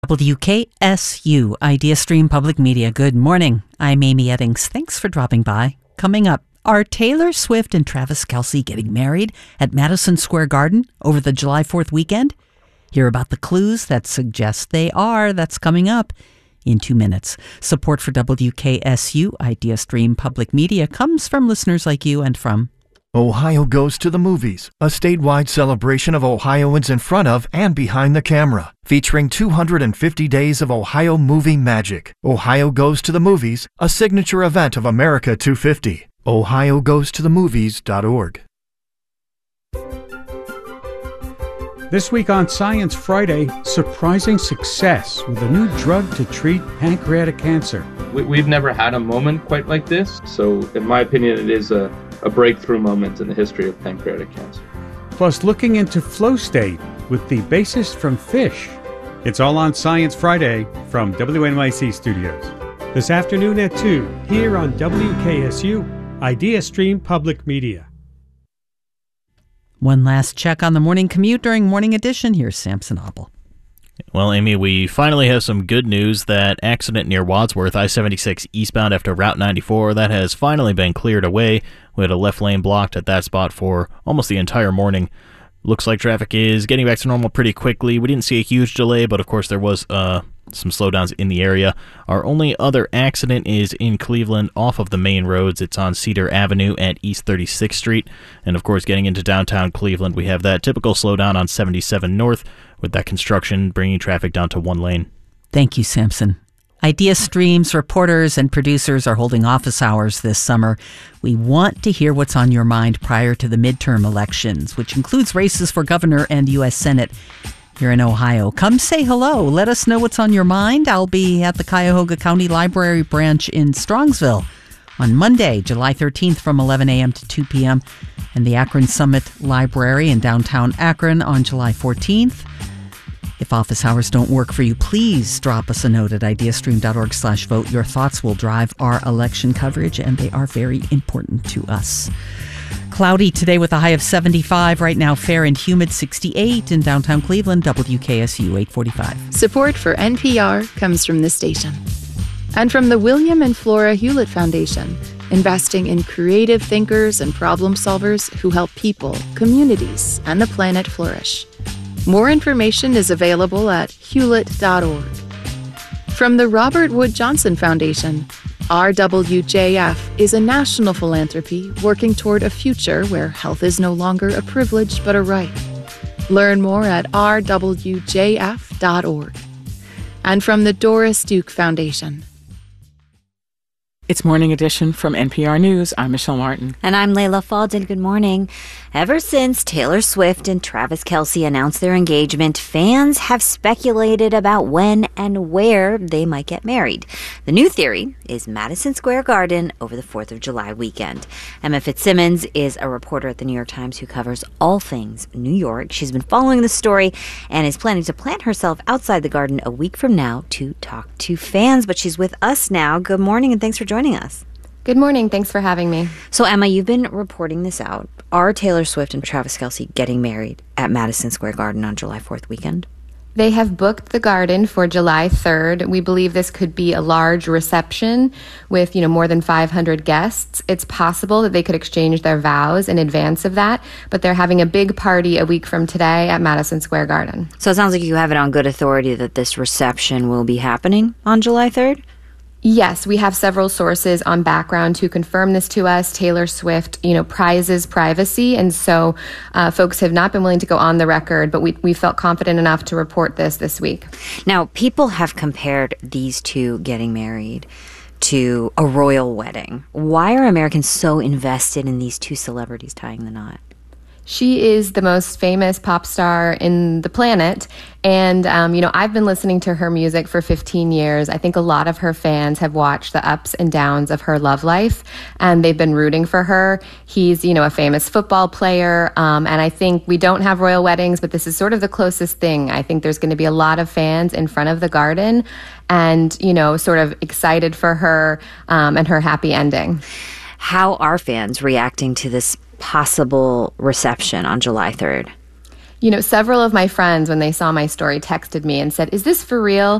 WKSU, Idea Stream Public Media. Good morning. I'm Amy Eddings. Thanks for dropping by. Coming up, are Taylor Swift and Travis Kelce getting married at Madison Square Garden over the July 4th weekend? Hear about the clues that suggest they are. That's coming up in 2 minutes. Support for WKSU, Idea Stream Public Media, comes from listeners like you and from Ohio Goes to the Movies, a statewide celebration of Ohioans in front of and behind the camera, featuring 250 days of Ohio movie magic. Ohio Goes to the Movies, a signature event of America 250. OhioGoesToTheMovies.org. This week on Science Friday, surprising success with a new drug to treat pancreatic cancer. We've never had a moment quite like this, so in my opinion, it is a breakthrough moment in the history of pancreatic cancer. Plus, looking into flow state with the bassist from Phish. It's all on Science Friday from WNYC Studios. This afternoon at 2, here on WKSU, Idea Stream Public Media. One last check on the morning commute during Morning Edition. Here's Samson Obel. Well, Amy, we finally have some good news. That accident near Wadsworth, I-76 eastbound after Route 94, that has finally been cleared away. We had a left lane blocked at that spot for almost the entire morning. Looks like traffic is getting back to normal pretty quickly. We didn't see a huge delay, but of course there was some slowdowns in the area. Our only other accident is in Cleveland off of the main roads. It's on Cedar Avenue at East 36th Street. And of course, getting into downtown Cleveland, we have that typical slowdown on 77 North with that construction bringing traffic down to one lane. Thank you, Samson. Idea Stream's reporters and producers are holding office hours this summer. We want to hear what's on your mind prior to the midterm elections, which includes races for governor and U.S. Senate here in Ohio. Come say hello. Let us know what's on your mind. I'll be at the Cuyahoga County Library branch in Strongsville on Monday, July 13th from 11 a.m. to 2 p.m. and the Akron Summit Library in downtown Akron on July 14th. If office hours don't work for you, please drop us a note at ideastream.org/vote. Your thoughts will drive our election coverage, and they are very important to us. Cloudy today with a high of 75. Right now, fair and humid 68 in downtown Cleveland. WKSU 845. Support for NPR comes from this station and from the William and Flora Hewlett Foundation, investing in creative thinkers and problem solvers who help people, communities, and the planet flourish. More information is available at hewlett.org. From the Robert Wood Johnson Foundation, RWJF is a national philanthropy working toward a future where health is no longer a privilege but a right. Learn more at rwjf.org. And from the Doris Duke Foundation. It's Morning Edition from NPR News. I'm Michelle Martin. And I'm Layla Faldin. Good morning. Ever since Taylor Swift and Travis Kelce announced their engagement, fans have speculated about when and where they might get married. The new theory is Madison Square Garden over the 4th of July weekend. Emma Fitzsimmons is a reporter at the New York Times who covers all things New York. She's been following the story and is planning to plant herself outside the garden a week from now to talk to fans. But she's with us now. Good morning and thanks for joining us. Good morning. Thanks for having me. So, Emma, you've been reporting this out. Are Taylor Swift and Travis Kelce getting married at Madison Square Garden on July 4th weekend? They have booked the garden for July 3rd. We believe this could be a large reception with, more than 500 guests. It's possible that they could exchange their vows in advance of that, but they're having a big party a week from today at Madison Square Garden. So it sounds like you have it on good authority that this reception will be happening on July 3rd? Yes, we have several sources on background to confirm this to us. Taylor Swift, prizes privacy, and so folks have not been willing to go on the record, but we felt confident enough to report this week. Now, people have compared these two getting married to a royal wedding. Why are Americans so invested in these two celebrities tying the knot? She is the most famous pop star in the planet. And, I've been listening to her music for 15 years. I think a lot of her fans have watched the ups and downs of her love life, and they've been rooting for her. He's, a famous football player. And I think we don't have royal weddings, but this is sort of the closest thing. I think there's going to be a lot of fans in front of the garden and, sort of excited for her and her happy ending. How are fans reacting to this possible reception on July 3rd? Several of my friends, when they saw my story, texted me and said, "Is this for real?"